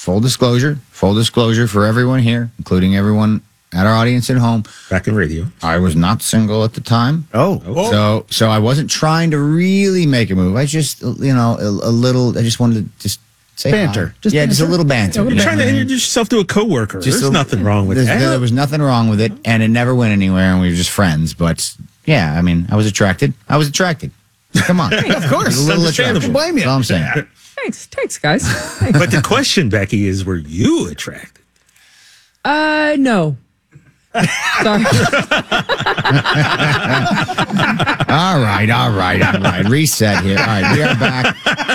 full disclosure for everyone here, including everyone at our audience at home. Back in radio. I was not single at the time. Oh. So I wasn't trying to really make a move. I just, a little, I just wanted to just say Banter. hi. Just Just a little banter. You're trying to introduce yourself to a coworker. There's nothing wrong with that. There was nothing wrong with it, and it never went anywhere, and we were just friends. But yeah, I mean, I was attracted. Come on. Of course. A little Understandable. attraction. Blame you. That's all I'm saying. Thanks, guys. Thanks. But the question, Becky, is were you attracted? No. Sorry. All right. Reset here. All right, we are back.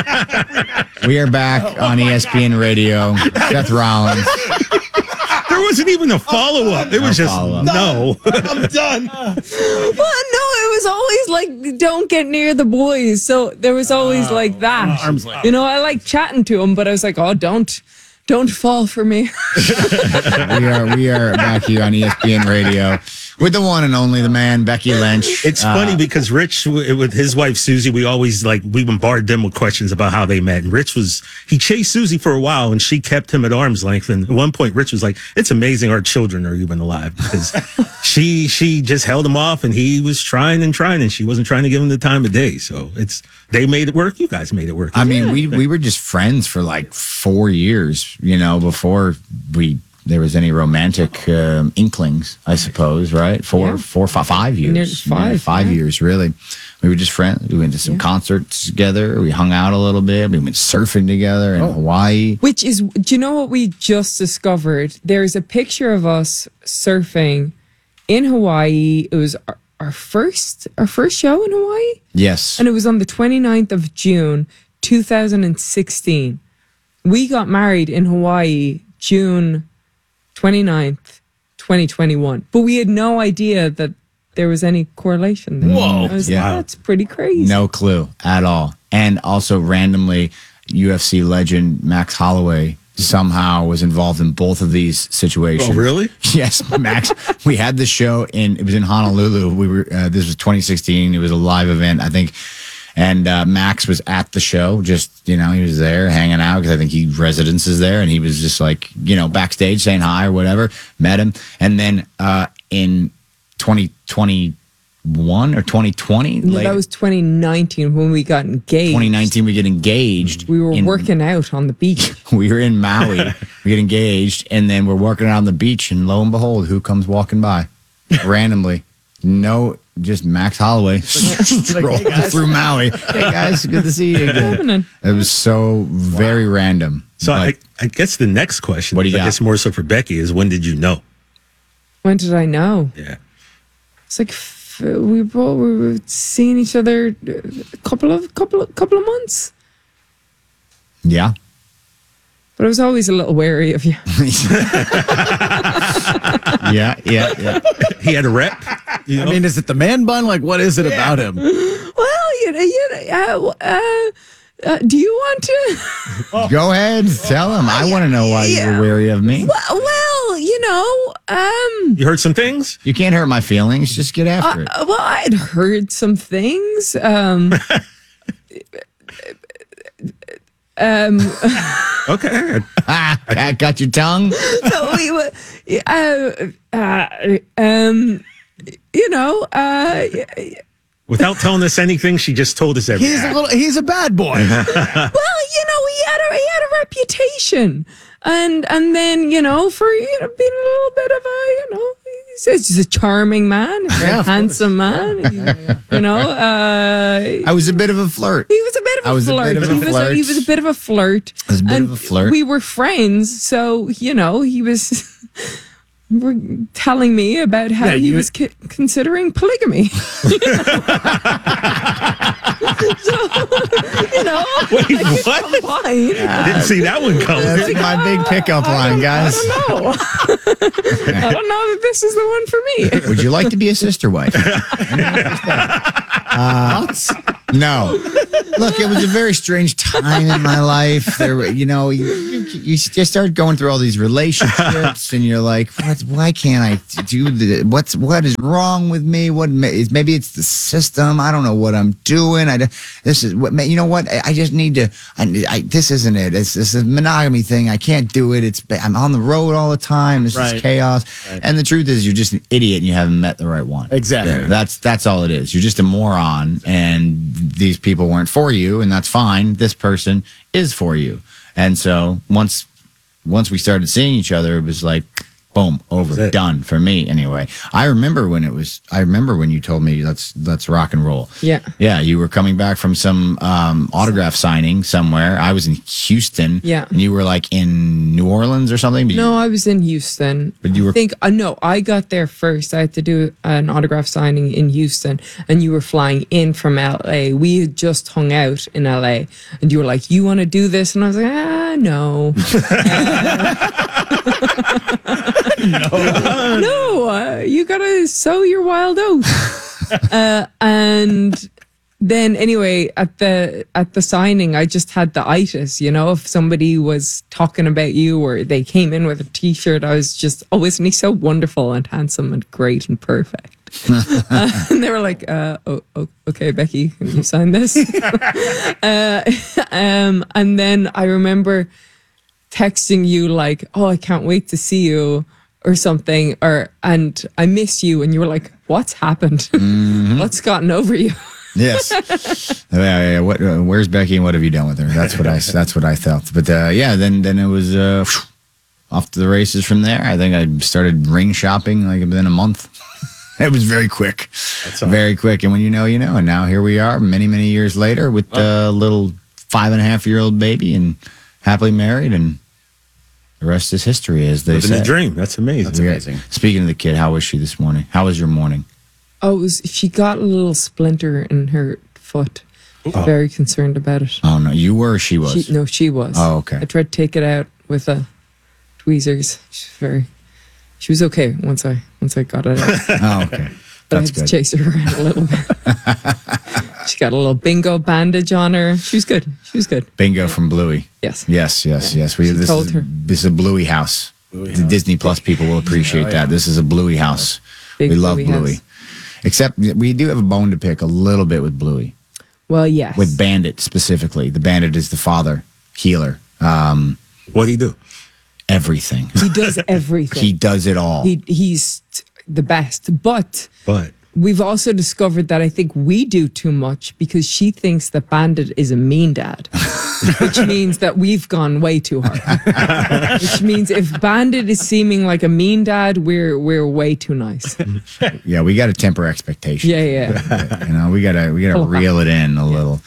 We are back on ESPN Radio. Seth Rollins. There wasn't even a follow-up. It was just, follow-up. no. I'm done. Well, no, it was always like, don't get near the boys. So there was always like that. Arm's length. I like chatting to them, but I was like, oh, don't fall for me. We are back here on ESPN Radio with the one and only the man, Becky Lynch. It's funny because Rich, with his wife Susie, we always we bombard them with questions about how they met. And Rich he chased Susie for a while, and she kept him at arm's length. And at one point, Rich was like, "It's amazing our children are even alive," because she just held him off, and he was trying, and she wasn't trying to give him the time of day. So they made it work. You guys made it work. I mean, we were just friends for like 4 years, before there was any romantic inklings, I suppose, right? 5 years. Nearly 5 years, really. We were just friends. We went to some concerts together. We hung out a little bit. We went surfing together in Hawaii. Do you know what we just discovered? There's a picture of us surfing in Hawaii. It was our first show in Hawaii. Yes. And it was on the 29th of June, 2016. We got married in Hawaii, June 29th, 2021. But we had no idea that there was any correlation there. Whoa. I was like, that's pretty crazy. No clue at all. And also randomly, UFC legend Max Holloway somehow was involved in both of these situations. Oh, really? Yes, Max. We had the show it was in Honolulu. We were this was 2016. It was a live event, I think. And Max was at the show, just, he was there hanging out because I think he residences there. And he was just like, backstage saying hi or whatever, met him. And then in 2021 or 2020? No, that was 2019 when we got engaged. 2019, we get engaged. We were working out on the beach. We were in Maui. We get engaged. And then we're working out on the beach. And lo and behold, who comes walking by? Randomly. No, just Max Holloway strolling through Maui. Hey guys, good to see you again. It was so very random. So I guess the next question, What do you I got? guess more so for Becky, is when did you know? When did I know? Yeah. It's like we were seeing each other a couple of months. Yeah. But I was always a little wary of you. Yeah. He had a rep. I mean, is it the man bun? Like, what is it about him? Well, do you want to? Go ahead, tell him. I want to know why you were wary of me. Well, You heard some things? You can't hurt my feelings. Just get after it. well, I'd heard some things. Okay. Cat got your tongue? So we were, Without telling us anything, she just told us everything. He's a bad boy. well, he had a reputation, and then for being a little bit of a he's a charming man, a very handsome man. I was a bit of a flirt. He was a bit of a flirt. He was a bit of a flirt. I was a bit of a flirt. We were friends, so he was telling me about how he was considering polygamy. Wait, what? Fine. Didn't see that one coming. That's my big pickup line, guys. I don't know that this is the one for me. Would you like to be a sister wife? No. Look, it was a very strange time in my life. There, you just start going through all these relationships, and you're like, why can't I do this? What is wrong with me? Maybe it's the system. I don't know what I'm doing. This is what you know. What I just need to. This isn't it. This is a monogamy thing. I can't do it. I'm on the road all the time. This is chaos. Right. And the truth is, you're just an idiot, and you haven't met the right one. Exactly. Yeah, that's all it is. You're just a moron, and these people weren't for you, and that's fine. This person is for you. And so once we started seeing each other, it was like, boom, over, done for me. Anyway, I remember when you told me let's rock and roll. Yeah. Yeah. You were coming back from some autograph signing somewhere. I was in Houston. Yeah. And you were like in New Orleans or something. No, I was in Houston. But you were. No, I got there first. I had to do an autograph signing in Houston, and you were flying in from LA. We had just hung out in LA, and you were like, "You want to do this?" And I was like, no. No, you gotta sow your wild oats. And then anyway, at the signing, I just had the itis. If somebody was talking about you or they came in with a T-shirt, I was just, isn't he so wonderful and handsome and great and perfect? And they were like, okay, Becky, can you sign this? And then I remember texting you like, oh, I can't wait to see you or something, and I miss you. And you were like, what's happened? Mm-hmm. What's gotten over you? Yes. Where's Becky and what have you done with her? That's what I felt. But then it was off to the races from there. I think I started ring shopping like within a month. It was very quick. Very quick. And when you know, and now here we are many, many years later with a little 5.5-year-old baby and happily married, and the rest is history, as they say. Living the dream. That's amazing. That's amazing. Speaking of the kid, how was she this morning? How was your morning? Oh, she got a little splinter in her foot. Very concerned about it. Oh, no. You were or she was? She was. Oh, okay. I tried to take it out with tweezers. She was okay once I got it out. Oh, okay. But I had to chase her around a little bit. She got a little bingo bandage on her. She was good. Bingo from Bluey. Yes. Yes. This is a Bluey house. The Disney Plus people will appreciate that. This is a Bluey house. Big we love Bluey Bluey. house. Except we do have a bone to pick a little bit with Bluey. Well, yes. With Bandit specifically. The Bandit is the father healer. What do you do? Everything. He does everything. He does it all. He's the best. But we've also discovered that I think we do too much because she thinks that Bandit is a mean dad, which means that we've gone way too hard. Which means if Bandit is seeming like a mean dad, we're way too nice. Yeah, we got to temper expectations. Yeah. We gotta reel it in a little.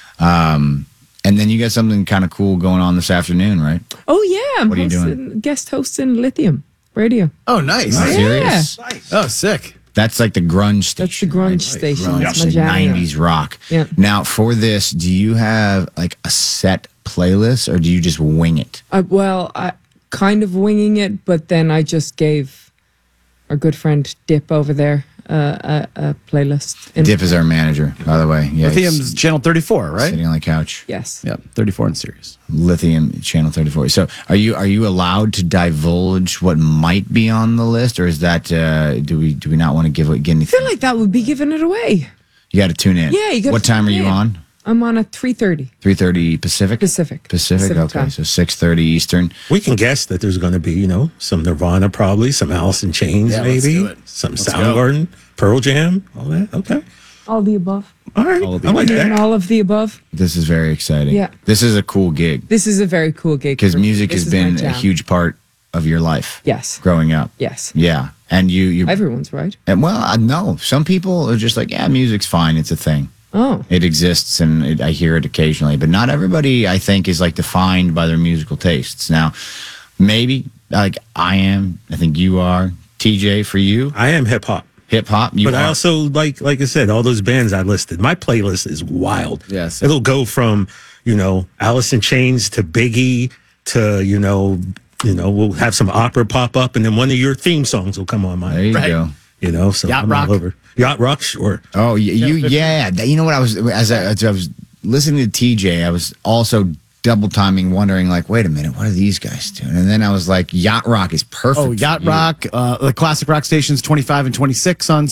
And then you got something kind of cool going on this afternoon, right? Oh yeah, What are you doing? Guest hosting Lithium Radio. Oh, nice. Serious? Oh, sick. That's like the grunge station. That's the grunge station. Grunge, That's my like jam. 90s rock. Yeah. Now, for this, do you have like a set playlist or do you just wing it? I kind of winging it, but then I just gave our good friend Dip over there a playlist. Dip is our manager, by the way. Yeah, Lithium's Channel 34, right? sitting on the couch. Yes. Yeah, 34 in Sirius. Lithium Channel 34. So, are you allowed to divulge what might be on the list, or is that do we not want to get anything? I feel like that would be giving it away. You got to tune in. Yeah, you got. What time are you on? I'm on at 3:30 3:30 Pacific. Pacific. Okay, time. so 6:30 Eastern. We can guess that there's going to be, some Nirvana probably, some Alice in Chains Yeah, let's maybe, do it. some Let's Soundgarden, Pearl Jam, all that. Okay. All the above. All right. All of the I like above. that. And all of the above. This is very exciting. Yeah. This is a cool gig This is a very cool gig. because for me. music This has is my been a jam. huge part of your life. Yes. Growing up. Yes. Yeah, and you. Everyone's right. And well, no. Some people are just like, yeah, music's fine. It's a thing. Oh. It exists, and I hear it occasionally. But not everybody, I think, is like defined by their musical tastes. Now, maybe like I am. I think you are. TJ, for you, I am hip hop. hip hop. But I also like I said, all those bands I listed. My playlist is wild. Yes. It'll go from, Alice in Chains to Biggie to, we'll have some opera pop up and then one of your theme songs will come on There mine. you Right. go. So Yacht I'm Rock. all over. Yacht Rock, sure. Oh, you know what I was as I was listening to TJ, I was also double timing, wondering like, wait a minute, what are these guys doing? And then I was like, Yacht Rock is perfect. Oh, Yacht Rock, the classic rock stations 25 and 26 on